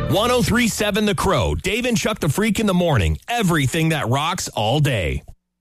103.7 The Crow. Dave and Chuck the Freak in the morning. Everything that rocks all day.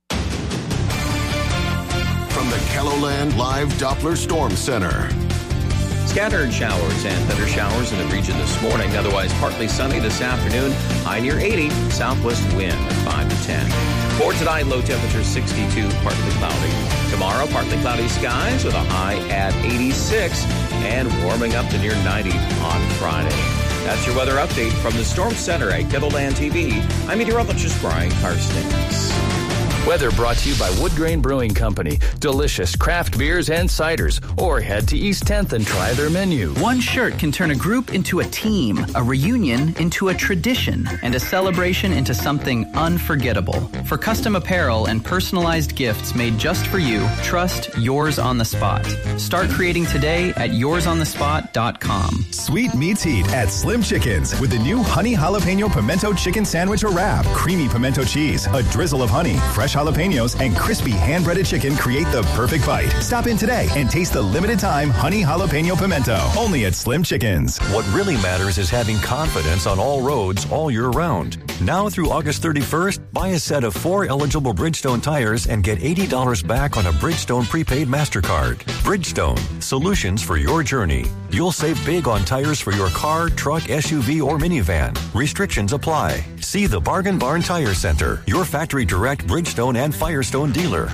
From the KELOLAND Live Doppler Storm Center. Scattered showers and thunder showers in the region this morning. Otherwise, partly sunny this afternoon. High near 80. Southwest wind at 5 to 10. For tonight, low temperature 62, partly cloudy. Tomorrow, partly cloudy skies with a high at 86 and warming up to near 90 on Friday. That's your weather update from the Storm Center at KELOLAND TV. I'm meteorologist Brian Karstens. Weather brought to you by Wood Grain Brewing Company. Delicious craft beers and ciders. Or head to East 10th and try their menu. One shirt can turn a group into a team, a reunion into a tradition, and a celebration into something unforgettable. For custom apparel and personalized gifts made just for you, trust Yours on the Spot. Start creating today at yoursonthespot.com. Sweet meets heat at Slim Chickens with the new Honey Jalapeno Pimento Chicken Sandwich or Wrap. Creamy pimento cheese, a drizzle of honey, fresh jalapenos, and crispy hand-breaded chicken create the perfect bite. Stop in today and taste the limited-time Honey Jalapeno Pimento, only at Slim Chickens. What really matters is having confidence on all roads all year round. Now through August 31st, buy a set of 4 eligible Bridgestone tires and get $80 back on a Bridgestone prepaid MasterCard. Bridgestone, solutions for your journey. You'll save big on tires for your car, truck, SUV, or minivan. Restrictions apply. See the Bargain Barn Tire Center, your factory direct Bridgestone and Firestone dealer,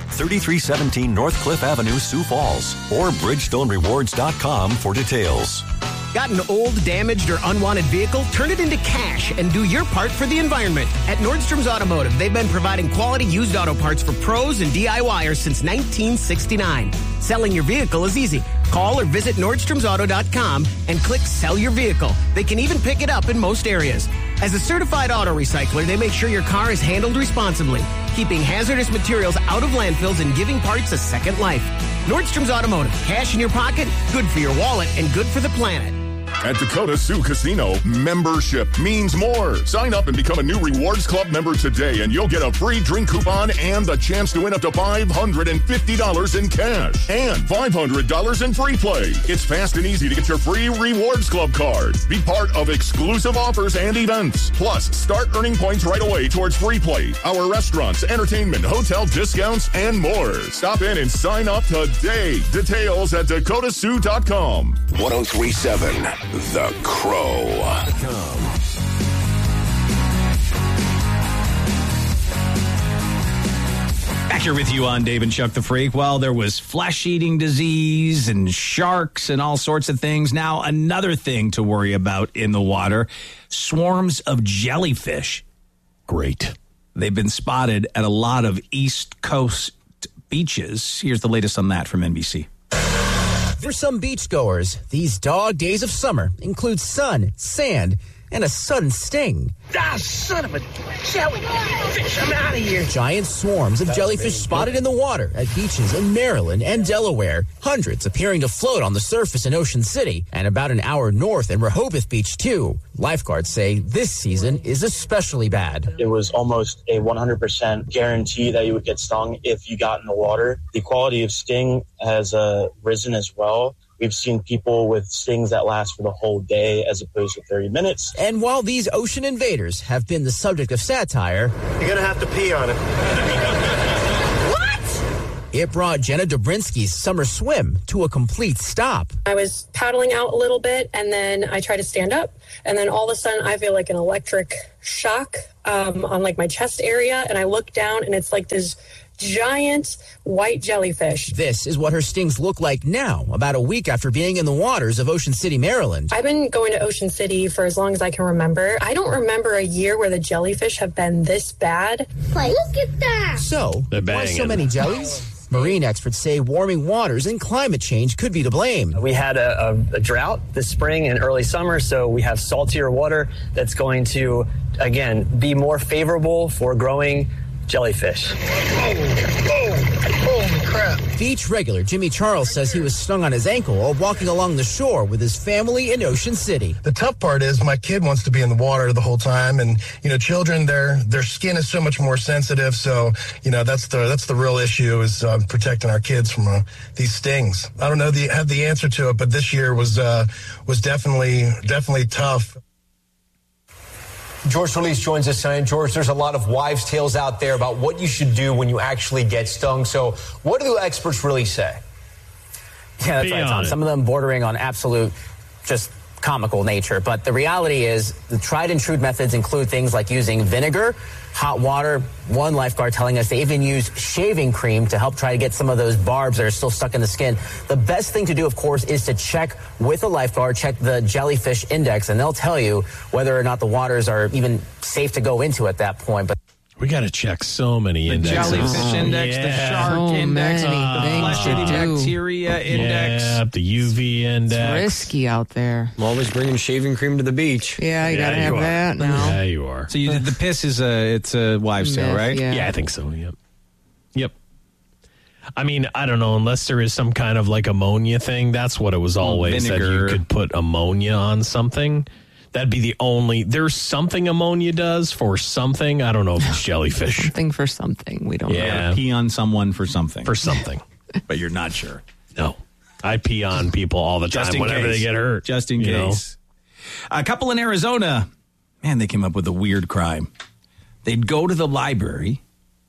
3317 North Cliff Avenue, Sioux Falls, or BridgestoneRewards.com for details. Got an old, damaged, or unwanted vehicle? Turn it into cash and do your part for the environment. At Nordstrom's Automotive, they've been providing quality used auto parts for pros and DIYers since 1969. Selling your vehicle is easy. Call or visit NordstromsAuto.com and click Sell Your Vehicle. They can even pick it up in most areas. As a certified auto recycler, they make sure your car is handled responsibly, keeping hazardous materials out of landfills and giving parts a second life. Nordstrom's Automotive. Cash in your pocket, good for your wallet, and good for the planet. At Dakota Sioux Casino, membership means more. Sign up and become a new Rewards Club member today, and you'll get a free drink coupon and the chance to win up to $550 in cash and $500 in free play. It's fast and easy to get your free Rewards Club card. Be part of exclusive offers and events. Plus, start earning points right away towards free play, our restaurants, entertainment, hotel discounts, and more. Stop in and sign up today. Details at dakotasioux.com. 103.7 The Crow. Back here with you on Dave and Chuck the Freak. Well, there was flesh-eating disease and sharks and all sorts of things. Now, another thing to worry about in the water, swarms of jellyfish. Great. They've been spotted at a lot of East Coast beaches. Here's the latest on that from NBC. For some beachgoers, these dog days of summer include sun, sand, and a sudden sting. Ah, son of a jellyfish, I'm out of here. Giant swarms of jellyfish spotted in the water at beaches in Maryland and Delaware. Hundreds appearing to float on the surface in Ocean City and about an hour north in Rehoboth Beach, too. Lifeguards say this season is especially bad. It was almost a 100% guarantee that you would get stung if you got in the water. The quality of sting has risen as well. We've seen people with stings that last for the whole day as opposed to 30 minutes. And while these ocean invaders have been the subject of satire, you're going to have to pee on it. It brought Jenna Dobrinsky's summer swim to a complete stop. I was paddling out a little bit, and then I tried to stand up, and then all of a sudden I feel like an electric shock on like my chest area, and I look down, and it's like this giant white jellyfish. This is what her stings look like now, about a week after being in the waters of Ocean City, Maryland. I've been going to Ocean City for as long as I can remember. I don't remember a year where the jellyfish have been this bad. Look at that! So, why so many jellies? Marine experts say warming waters and climate change could be to blame. We had a drought this spring and early summer, so we have saltier water that's going to, again, be more favorable for growing jellyfish. Holy crap. Beach regular Jimmy Charles says he was stung on his ankle while walking along the shore with his family in Ocean City. The tough part is my kid wants to be in the water the whole time, and children, their skin is so much more sensitive, so that's the real issue is protecting our kids from these stings. I don't know have the answer to it, but this year was definitely tough. George Solis joins us tonight. George, there's a lot of wives' tales out there about what you should do when you actually get stung. So what do the experts really say? Yeah, that's right, Tom. Some of them bordering on absolute just comical nature. But the reality is the tried and true methods include things like using vinegar, hot water. One lifeguard telling us they even use shaving cream to help try to get some of those barbs that are still stuck in the skin. The best thing to do, of course, is to check with a lifeguard, check the jellyfish index, and they'll tell you whether or not the waters are even safe to go into at that point. But we got to check so many indexes. The jellyfish index, the shark index, the flesh-eating bacteria index. Yeah, the UV index. It's risky out there. I'm always bringing shaving cream to the beach. Yeah, you got to have that now. Yeah, you are. So the piss is it's a wives' tale, right? Yeah, I think so. Yep. I mean, I don't know, unless there is some kind of like ammonia thing. That's what it was always, that you could put ammonia on something. That'd be the only. There's something ammonia does for something. I don't know if it's jellyfish. Something for something. We don't know. Pee on someone for something. For something. But you're not sure. No. I pee on people all the time whenever they get hurt. Just in case. A couple in Arizona, man, they came up with a weird crime. They'd go to the library,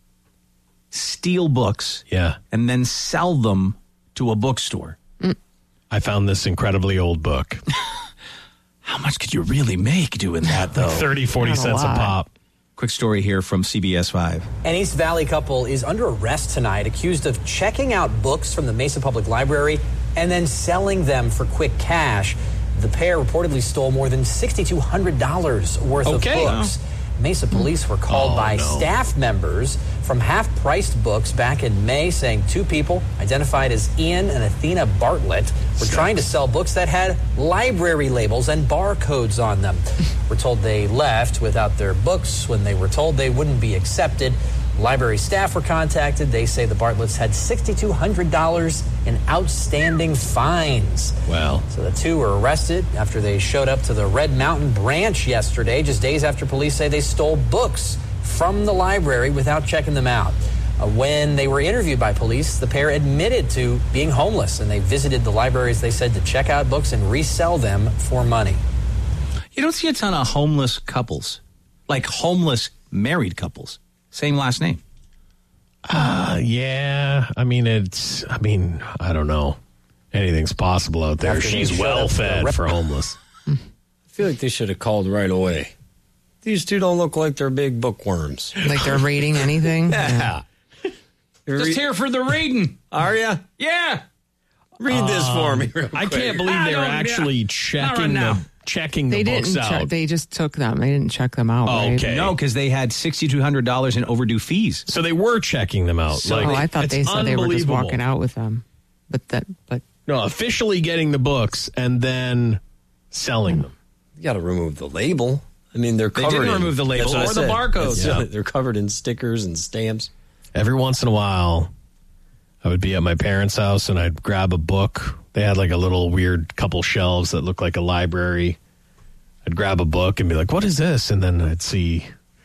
steal books, and then sell them to a bookstore. I found this incredibly old book. How much could you really make doing that, though? 30, 40 cents a pop. Quick story here from CBS 5. An East Valley couple is under arrest tonight, accused of checking out books from the Mesa Public Library and then selling them for quick cash. The pair reportedly stole more than $6,200 worth of books. Mesa police were called by staff members from half-priced books back in May, saying two people identified as Ian and Athena Bartlett were trying to sell books that had library labels and barcodes on them. We're told they left without their books when they were told they wouldn't be accepted. Library staff were contacted. They say the Bartletts had $6,200 in outstanding fines. Well, so the two were arrested after they showed up to the Red Mountain branch yesterday, just days after police say they stole books from the library without checking them out. When they were interviewed by police, the pair admitted to being homeless, and they visited the libraries, they said, to check out books and resell them for money. You don't see a ton of homeless couples, like homeless married couples. Same last name. Yeah. I mean, I don't know. Anything's possible out there. She's well fed for homeless. I feel like they should have called right away. These two don't look like they're big bookworms. Like they're reading anything? Yeah. Just here for the reading. Are you? Yeah. Read this for me real quick. I can't believe they were actually checking the books out. They just took them. They didn't check them out. Right? Okay. No, because they had $6,200 in overdue fees. So they were checking them out. So I thought they said they were just walking out with them. But no, officially getting the books and then selling them. You got to remove the label. I mean, they're covered. They didn't remove the label or the barcodes. Yeah. They're covered in stickers and stamps. Every once in a while, I would be at my parents' house and I'd grab a book. They had like a little weird couple shelves that looked like a library. I'd grab a book and be like, what is this? And then I'd see,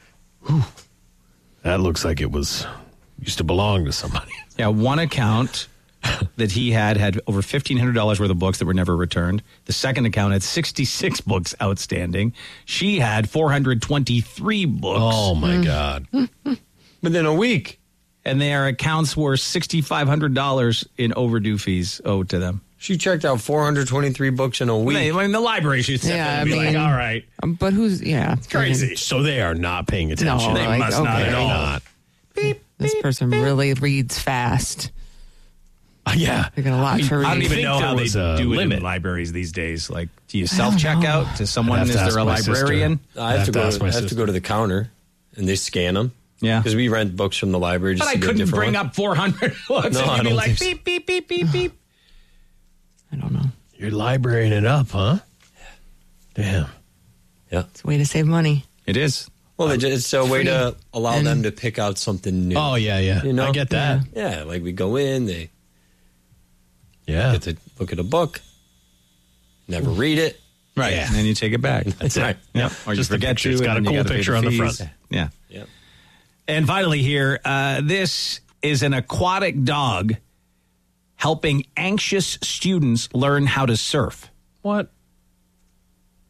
that looks like it used to belong to somebody. Yeah, one account that he had over $1,500 worth of books that were never returned. The second account had 66 books outstanding. She had 423 books. Oh, my God. Within a week. And their accounts were $6,500 in overdue fees owed to them. She checked out 423 books in a week. In the library, she'd step in and be like, all right. But it's crazy. So they are not paying attention. No, they must not at all. Not. Beep, this person really reads fast. Yeah. They got a lot to read. I don't even know how they do it in libraries these days. Like, do you self-checkout to someone? Is there a librarian? I have to go to the counter, and they scan them. Yeah. Because we rent books from the library. But I couldn't bring up 400 books and you'd be like, beep, beep, beep, beep, beep. I don't know. You're librarying it up, huh? Damn. Yeah. It's a way to save money. It is. Well, it's a way to allow them to pick out something new. Oh, yeah. You know? I get that. Yeah, like we go in, they get to look at a book, never read it. Right. Yeah. And then you take it back. That's right. Yep. Or Just you forget the picture. It's got a cool picture on the front. Yeah. Yep. And finally here, this is an aquatic dog helping anxious students learn how to surf. What?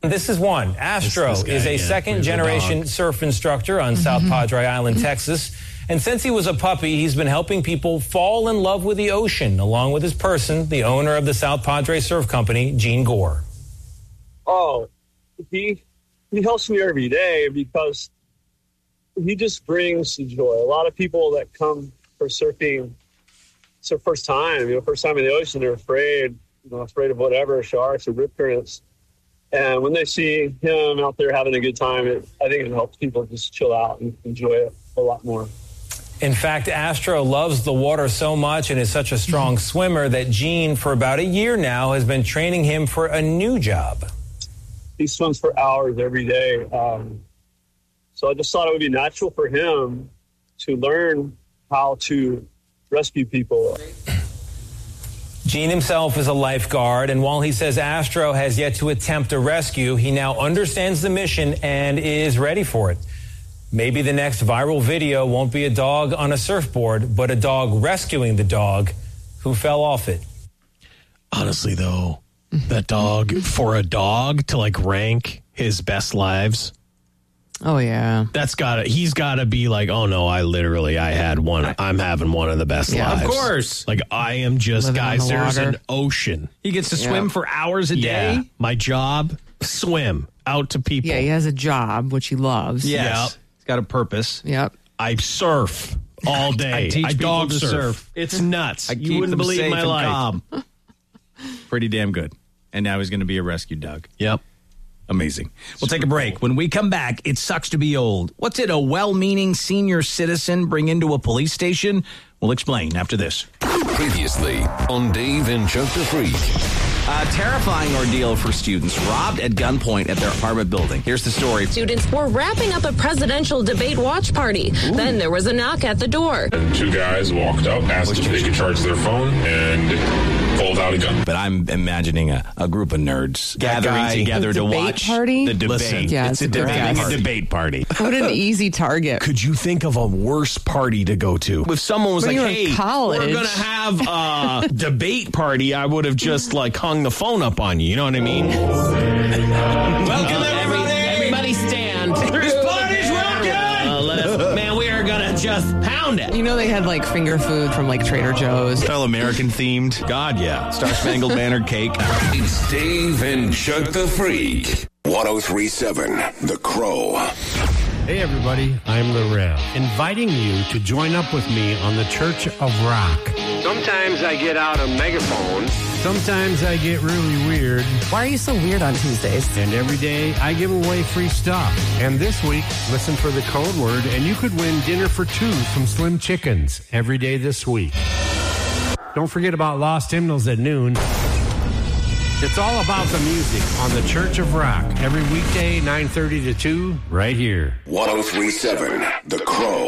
This is one. Astro is a second-generation surf instructor on South Padre Island, Texas. And since he was a puppy, he's been helping people fall in love with the ocean, along with his person, the owner of the South Padre Surf Company, Gene Gore. Oh, he helps me every day because he just brings joy. A lot of people that come for surfing, it's their first time, first time in the ocean, they're afraid, afraid of whatever, sharks or rip currents. And when they see him out there having a good time, I think it helps people just chill out and enjoy it a lot more. In fact, Astro loves the water so much and is such a strong swimmer that Gene, for about a year now, has been training him for a new job. He swims for hours every day. So I just thought it would be natural for him to learn how to rescue people. Gene himself is a lifeguard, and while he says Astro has yet to attempt a rescue, he now understands the mission and is ready for it. Maybe the next viral video won't be a dog on a surfboard, but a dog rescuing the dog who fell off it. Honestly, though, that dog, for a dog to rank his best lives. Oh, yeah. He's got to be like, oh, no, I had one. I'm having one of the best lives. Of course. I am just, living guys, there's water. an ocean. He gets to swim for hours a day? My job, swim out to people. Yeah, he has a job, which he loves. Yes. Yep. He's got a purpose. Yep. I surf all day. I teach people dog to surf. It's nuts. I keep You wouldn't them believe safe my and life. calm. Pretty damn good. And now he's going to be a rescue dog. Yep. Amazing. We'll take a break. When we come back, it sucks to be old. What's it a well-meaning senior citizen bring into a police station? We'll explain after this. Previously on Dave and Chuck the Freak. A terrifying ordeal for students robbed at gunpoint at their apartment building. Here's the story. Students were wrapping up a presidential debate watch party. Then there was a knock at the door. And two guys walked up, asked if they could charge their phone, and pulled out a gun. But I'm imagining a group of nerds gathering together to watch party? the debate. Listen, yeah, it's a debate party. What an easy target. Could you think of a worse party to go to? If someone was When like, you were in hey, college. we're going to have a debate party, I would have just hung the phone up on you. You know what I mean? Welcome, everybody stand. This party's rocking! Man, we are going to just pound it. You know they had finger food from Trader Joe's. All American themed. God, yeah. Star Spangled Banner cake. It's Dave and Chuck the Freak. 103.7 The Crow. Hey everybody, I'm the Rev, inviting you to join up with me on the Church of Rock. Sometimes I get out a megaphone. Sometimes I get really weird. Why are you so weird on Tuesdays? And every day I give away free stuff. And this week, listen for the code word and you could win dinner for two from Slim Chickens every day this week. Don't forget about Lost Hymnals at noon. It's all about the music on the Church of Rock every weekday, 9:30 to 2, right here. 103.7 The Crow.